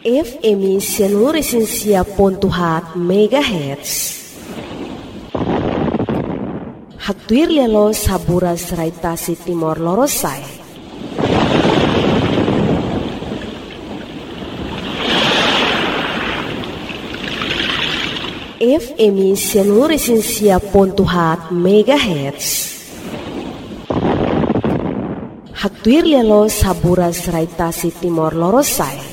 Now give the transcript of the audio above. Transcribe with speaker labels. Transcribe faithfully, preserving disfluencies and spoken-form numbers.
Speaker 1: F M seluruh esensia pontuhat megahertz. Haktuir lelo saburas raitasi timor lorosai. F M seluruh esensia pontuhat megahertz. Haktuir lelo saburas raitasi timor lorosai.